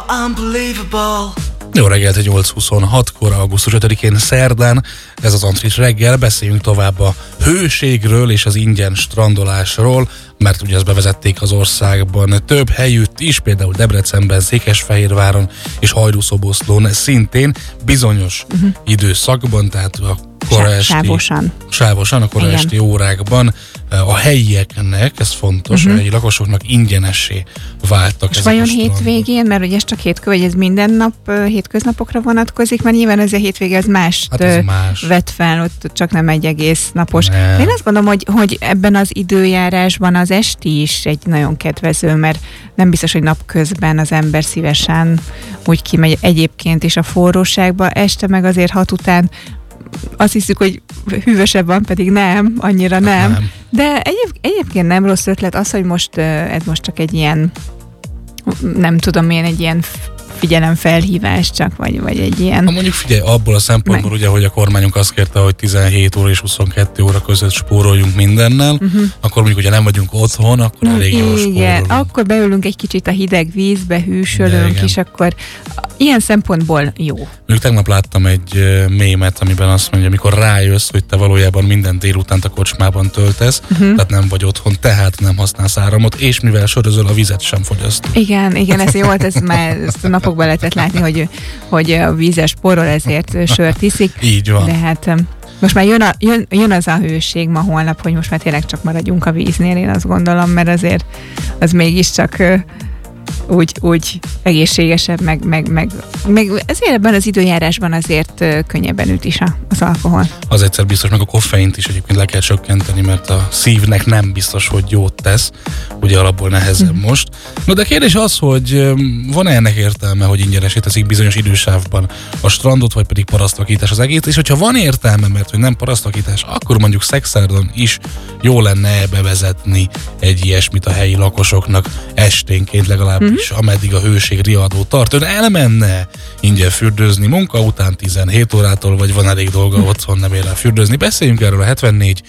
unbelievable. Jó reggelt, 8:26-kor, augusztus 5-én szerdán, ez az Antrit reggel, beszéljünk tovább a hőségről és az ingyen strandolásról, mert ugye ezt bevezették az országban több helyütt is, például Debrecenben, Székesfehérváron és Hajdúszoboszlón szintén bizonyos időszakban, tehát a sávosan, a kora esti órákban a helyieknek, ez fontos, a helyi lakosoknak ingyenessé váltak. És vajon hétvégén, mert ugye ez csak vagy ez minden nap, hétköznapokra vonatkozik, mert nyilván ez a hétvége az mást vett fel, ott csak nem egy egész napos. Én azt gondolom, hogy ebben az időjárásban az esti is egy nagyon kedvező, mert nem biztos, hogy napközben az ember szívesen úgy kimegy egyébként is a forróságba, este meg azért 6 után azt hiszük, hogy hűvösebb van, pedig nem, annyira nem. De egyébként nem rossz ötlet az, hogy ez most csak egy ilyen, nem tudom én, egy ilyen figyelemfelhívás csak, vagy egy ilyen... Mondjuk figyelj, abból a szempontból ugye, hogy a kormányunk azt kérte, hogy 17 óra és 22 óra között spóroljunk mindennel, akkor mondjuk, hogyha nem vagyunk otthon, akkor elég jól spórolunk. Igen, akkor beülünk egy kicsit a hideg vízbe, hűsölünk, és akkor ilyen szempontból jó. Mondjuk tegnap láttam egy mémet, amiben azt mondja, amikor rájössz, hogy te valójában minden délutánt a kocsmában töltesz, tehát nem vagy otthon, tehát nem használsz áramot, és mivel sörözöl, a vizet sem fogyaszt. Igen, ez jó volt, ez már ezt a napokban lehetett látni, hogy a vízes spórol, ezért sört iszik. Így van. De hát most már jön az a hőség ma holnap, hogy most már tényleg csak maradjunk a víznél, én azt gondolom, mert azért az mégiscsak úgy egészségesebb, meg ezért ebben az időjárásban azért könnyebben üt is az alkohol. Az egyszer biztos, meg a koffeint is egyébként le kell csökkenteni, mert a szívnek nem biztos, hogy jót tesz, ugye alapból nehezebb most. No, de kérdés az, hogy van-e ennek értelme, hogy ingyenesé teszik bizonyos idősávban a strandot, vagy pedig parasztvakítás az egész, és hogyha van értelme, mert hogy nem parasztvakítás, akkor mondjuk Szexárdon is jó lenne bevezetni egy ilyesmit a helyi lakosoknak esténként legalábbis, ameddig a hőség riadó tart. Ön elmenne ingyen fürdőzni munka után 17 órától, vagy van elég dolga otthon, nem ér rá fürdőzni? Beszéljünk erről a 74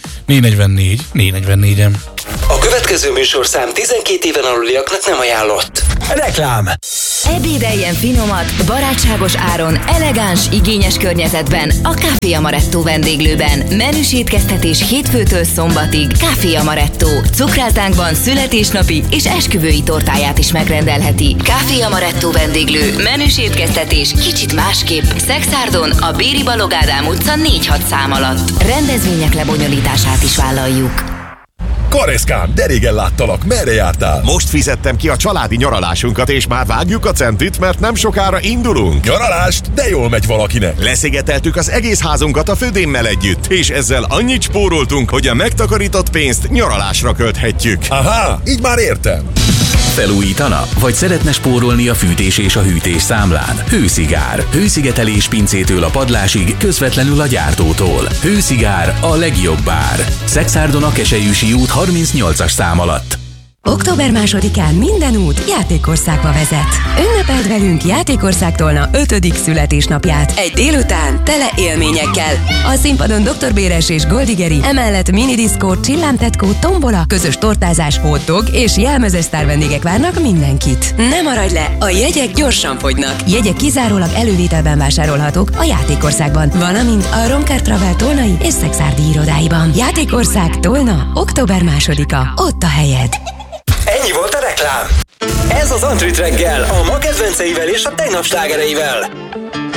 444 444-en. A következő műsorszám 12 éven aluliaknak nem ajánlott. Reklám! Ebédeljen finomat, barátságos áron, elegáns, igényes környezetben a Café Amaretto vendéglőben. Menüs étkeztetés hétfőtől szombatig. Café Amaretto. Cukrátánkban születésnapi és esküvői tortáját is megrendelheti. Café Amaretto vendéglő. Menüs étkeztetés kicsit másképp. Szexárdon a Béri Balogh Ádám utca 4-6 szám alatt. Rendezvények lebonyolítását is vállaljuk. Kareszkám, de régen láttalak, merre jártál? Most fizettem ki a családi nyaralásunkat, és már vágjuk a centit, mert nem sokára indulunk. Nyaralást? De jól megy valakinek. Leszigeteltük az egész házunkat a födémmel együtt, és ezzel annyit spóroltunk, hogy a megtakarított pénzt nyaralásra költhetjük. Aha, így már értem. Felújítana? Vagy szeretne spórolni a fűtés és a hűtés számlán? Hőszigár. Hőszigetelés pincétől a padlásig, közvetlenül a gyártótól. Hőszigár, a legjobb ár. Szexárdon a Keselyűsi út 38-as szám alatt. Október 2-án minden út Játékországba vezet. Ünnepeld velünk Játékországtól 5. születésnapját. Egy délután tele élményekkel. A színpadon Dr. Béres és Goldigeri, emellett minidiszkó, csillámtetkó, tombola, közös tortázás, hotdog és jelmezes sztárvendégek várnak mindenkit. Ne maradj le, a jegyek gyorsan fogynak. Jegyek kizárólag elővételben vásárolhatók a Játékországban, valamint a Romker Travel tolnai és szexárdi irodáiban. Játékország Tolna, október 2-a. Ott a helyed. Ennyi volt a reklám. Ez az Antrit reggel, a ma kedvenceivel és a tegnap slágereivel.